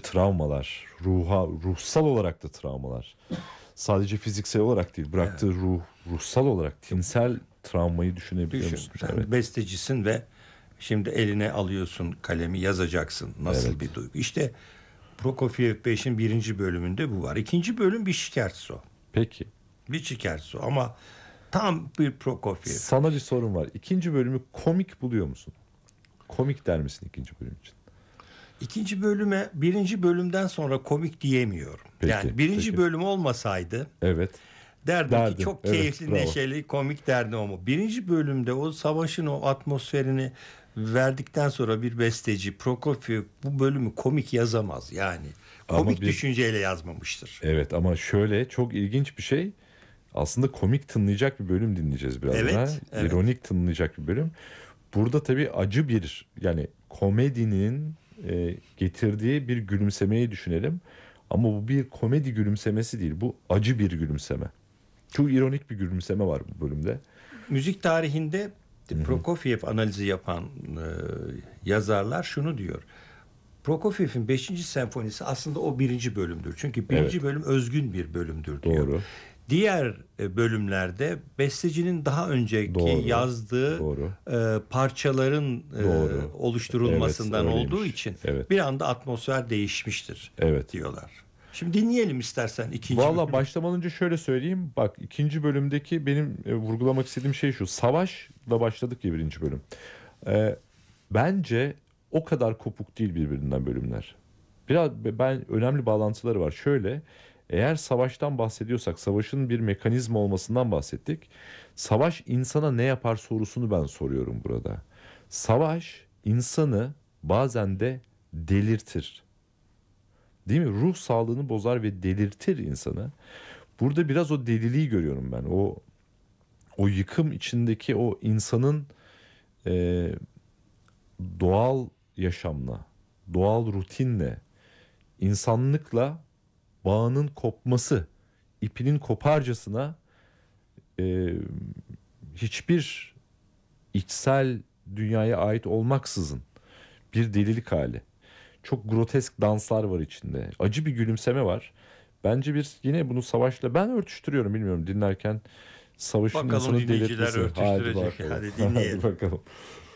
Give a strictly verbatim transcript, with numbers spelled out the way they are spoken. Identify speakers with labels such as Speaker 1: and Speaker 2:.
Speaker 1: travmalar, ruha, ruhsal olarak da travmalar. Sadece fiziksel olarak değil, bıraktığı evet. ruh, ruhsal olarak tinsel travmayı düşünebiliyor
Speaker 2: Düşün,
Speaker 1: musun?
Speaker 2: sen
Speaker 1: Evet.
Speaker 2: bestecisin ve şimdi eline alıyorsun kalemi, yazacaksın. Nasıl
Speaker 1: Evet.
Speaker 2: bir duygu? İşte Prokofiev beşin birinci bölümünde bu var. İkinci bölüm bir scherzo.
Speaker 1: Peki.
Speaker 2: Bir scherzo ama tam bir Prokofiev.
Speaker 1: Sana bir sorum var. İkinci bölümü komik buluyor musun? Komik der misin ikinci bölüm için?
Speaker 2: İkinci bölüme birinci bölümden sonra komik diyemiyorum.
Speaker 1: Peki,
Speaker 2: yani birinci
Speaker 1: peki.
Speaker 2: bölüm olmasaydı
Speaker 1: evet.
Speaker 2: derdim
Speaker 1: Derdin.
Speaker 2: ki çok
Speaker 1: Evet,
Speaker 2: keyifli,
Speaker 1: bravo.
Speaker 2: neşeli, komik derdim ama birinci bölümde o savaşın o atmosferini verdikten sonra bir besteci Prokofiev bu bölümü komik yazamaz. Yani komik
Speaker 1: bir,
Speaker 2: düşünceyle yazmamıştır.
Speaker 1: Evet ama şöyle çok ilginç bir şey. Aslında komik tınlayacak bir bölüm dinleyeceğiz birazdan.
Speaker 2: Evet, evet.
Speaker 1: İronik tınlayacak bir bölüm. Burada tabii acı bir yani komedinin e, getirdiği bir gülümsemeyi düşünelim. Ama bu bir komedi gülümsemesi değil. Bu acı bir gülümseme. Çok ironik bir gülümseme var bu bölümde.
Speaker 2: Müzik tarihinde
Speaker 1: Hı-hı.
Speaker 2: Prokofiev analizi yapan e, yazarlar şunu diyor. Prokofiev'in beşinci senfonisi aslında o birinci bölümdür. Çünkü birinci evet. bölüm özgün bir bölümdür diyor.
Speaker 1: Doğru.
Speaker 2: Diğer bölümlerde bestecinin daha önceki Doğru. yazdığı Doğru. E, parçaların Doğru. E, oluşturulmasından evet, olduğu için evet. bir anda atmosfer değişmiştir evet. diyorlar. Şimdi dinleyelim istersen ikinci
Speaker 1: Valla
Speaker 2: bölümü.
Speaker 1: başlamadan önce şöyle söyleyeyim. Bak ikinci bölümdeki benim e, vurgulamak istediğim şey şu. Savaşla başladık ya birinci bölüm. E, bence o kadar kopuk değil birbirinden bölümler. Biraz ben önemli bağlantıları var. Şöyle eğer savaştan bahsediyorsak savaşın bir mekanizma olmasından bahsettik. Savaş insana ne yapar sorusunu ben soruyorum burada. Savaş insanı bazen de delirtir. Değil mi? Ruh sağlığını bozar ve delirtir insanı. Burada biraz o deliliği görüyorum ben. O o yıkım içindeki o insanın e, doğal yaşamla, doğal rutinle, insanlıkla bağının kopması, ipinin koparcasına e, hiçbir içsel dünyaya ait olmaksızın bir delilik hali. Çok grotesk danslar var içinde. Acı bir gülümseme var. Bence bir yine bunu savaşla ben örtüştürüyorum bilmiyorum dinlerken savaşın
Speaker 2: bakalım
Speaker 1: insanı delirtmesi.
Speaker 2: Bakalım dinleyiciler örtüştürecek.
Speaker 1: Hadi,
Speaker 2: Hadi dinleyelim.
Speaker 1: Hadi bakalım.